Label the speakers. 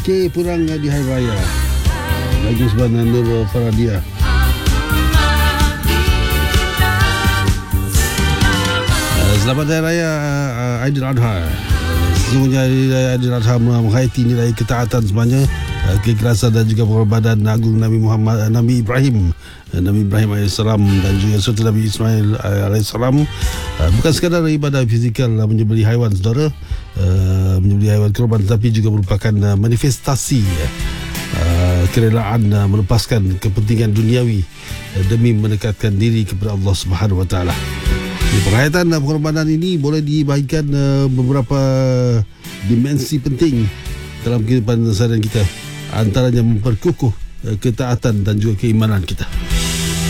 Speaker 1: Okey, pulang di Hari Raya. Lagu sebenar Nur Faradia. Selamat Hari Raya Aidiladha. Sesungguhnya Hari Raya Aidiladha menghayati nilai ketaatan sebenarnya, keikhlasan dan juga pengorbanan agung Nabi Ibrahim AS dan juga serta Nabi Ismail AS. Bukan sekadar ibadah fizikal menyembelih haiwan, saudara, menyembelih haiwan kurban, tetapi juga merupakan manifestasi kerelaan melepaskan kepentingan duniawi demi mendekatkan diri kepada Allah Subhanahu Wa Taala. Penghayatan pengorbanan ini boleh dibahagikan beberapa dimensi penting dalam kehidupan seharian kita, antaranya memperkukuh ketaatan dan juga keimanan kita.